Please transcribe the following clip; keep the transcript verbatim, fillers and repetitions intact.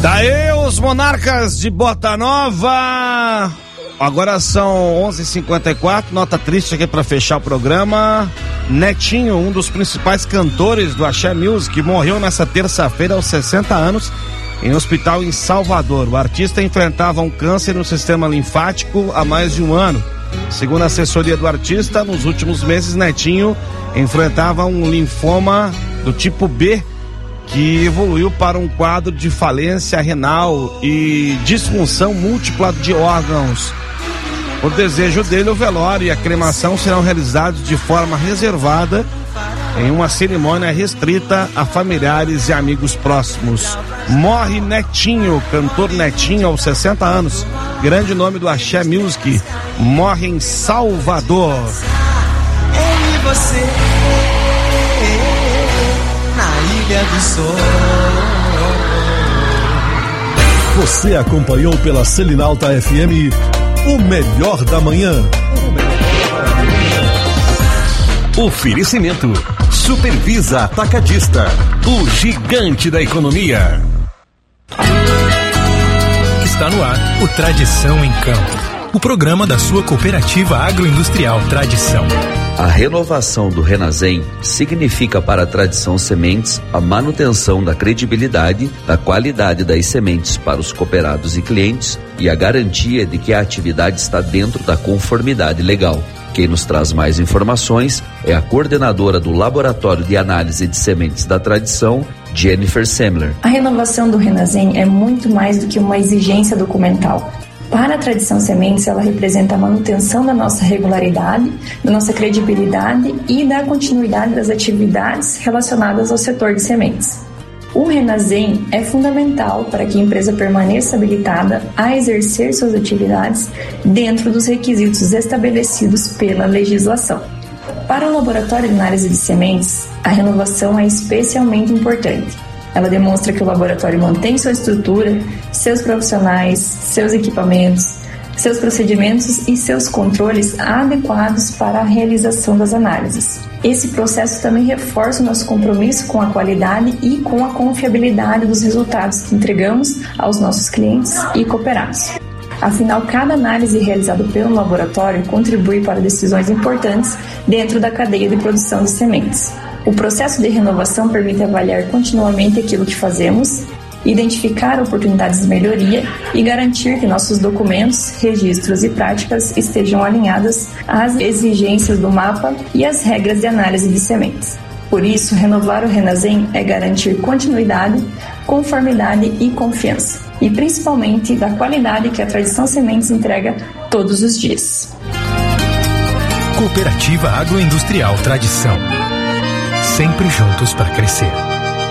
Daí os Monarcas de Bota Nova. Agora são onze e cinquenta e quatro, nota triste aqui para fechar o programa. Netinho, um dos principais cantores do Axé Music, morreu nessa terça-feira aos sessenta anos em um hospital em Salvador. O artista enfrentava um câncer no sistema linfático há mais de um ano. Segundo a assessoria do artista, nos últimos meses Netinho enfrentava um linfoma do tipo B, que evoluiu para um quadro de falência renal e disfunção múltipla de órgãos. Por desejo dele, o velório e a cremação serão realizados de forma reservada em uma cerimônia restrita a familiares e amigos próximos. Morre Netinho, cantor Netinho aos sessenta anos, grande nome do Axé Music, morre em Salvador. Eu e você na Ilha do Sol. Você acompanhou pela Selinalta F M o melhor da manhã. Oferecimento Supervisa Atacadista, o gigante da economia. Está no ar o Tradição em Campo, o programa da sua cooperativa agroindustrial Tradição. A renovação do Renazem significa para a Tradição Sementes a manutenção da credibilidade, da qualidade das sementes para os cooperados e clientes e a garantia de que a atividade está dentro da conformidade legal. Quem nos traz mais informações é a coordenadora do Laboratório de Análise de Sementes da Tradição, Jennifer Semler. A renovação do Renazem é muito mais do que uma exigência documental. Para a Tradição Sementes, ela representa a manutenção da nossa regularidade, da nossa credibilidade e da continuidade das atividades relacionadas ao setor de sementes. O Renazem é fundamental para que a empresa permaneça habilitada a exercer suas atividades dentro dos requisitos estabelecidos pela legislação. Para o Laboratório de Análise de Sementes, a renovação é especialmente importante. Ela demonstra que o laboratório mantém sua estrutura, seus profissionais, seus equipamentos, seus procedimentos e seus controles adequados para a realização das análises. Esse processo também reforça o nosso compromisso com a qualidade e com a confiabilidade dos resultados que entregamos aos nossos clientes e cooperados. Afinal, cada análise realizada pelo laboratório contribui para decisões importantes dentro da cadeia de produção de sementes. O processo de renovação permite avaliar continuamente aquilo que fazemos, identificar oportunidades de melhoria e garantir que nossos documentos, registros e práticas estejam alinhadas às exigências do mapa e às regras de análise de sementes. Por isso, renovar o Renazem é garantir continuidade, conformidade e confiança, e principalmente da qualidade que a Tradição Sementes entrega todos os dias. Cooperativa Agroindustrial Tradição. Sempre juntos para crescer.